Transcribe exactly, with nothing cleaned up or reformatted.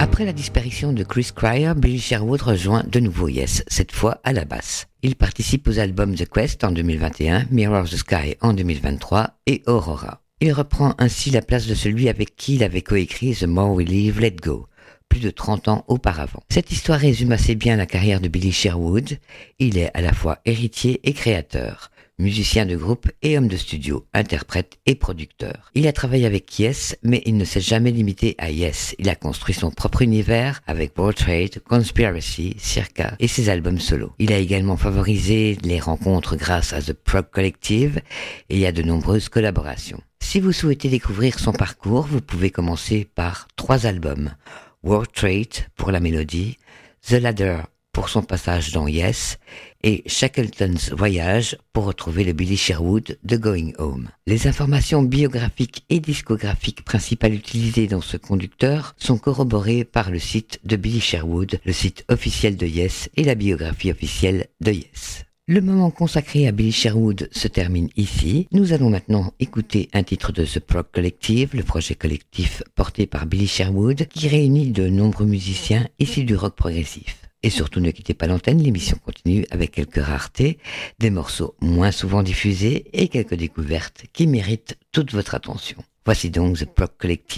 Après la disparition de Chris Squire, Billy Sherwood rejoint de nouveau Yes, cette fois à la basse. Il participe aux albums The Quest en deux mille vingt et un, Mirror the Sky en deux mille vingt-trois et Aurora. Il reprend ainsi la place de celui avec qui il avait coécrit The More We Live, Let Go, plus de trente ans auparavant. Cette histoire résume assez bien la carrière de Billy Sherwood. Il est à la fois héritier et créateur, musicien de groupe et homme de studio, interprète et producteur. Il a travaillé avec Yes, mais il ne s'est jamais limité à Yes. Il a construit son propre univers avec World Trade, Conspiracy, Circa et ses albums solo. Il a également favorisé les rencontres grâce à The Prog Collective et il y a de nombreuses collaborations. Si vous souhaitez découvrir son parcours, vous pouvez commencer par trois albums. World Trade pour la mélodie, The Ladder pour son passage dans Yes et Shackleton's Voyage pour retrouver le Billy Sherwood de Going Home. Les informations biographiques et discographiques principales utilisées dans ce conducteur sont corroborées par le site de Billy Sherwood, le site officiel de Yes et la biographie officielle de Yes. Le moment consacré à Billy Sherwood se termine ici. Nous allons maintenant écouter un titre de The Prog Collective, le projet collectif porté par Billy Sherwood, qui réunit de nombreux musiciens issus du rock progressif. Et surtout ne quittez pas l'antenne, l'émission continue avec quelques raretés, des morceaux moins souvent diffusés et quelques découvertes qui méritent toute votre attention. Voici donc The Prog Collective.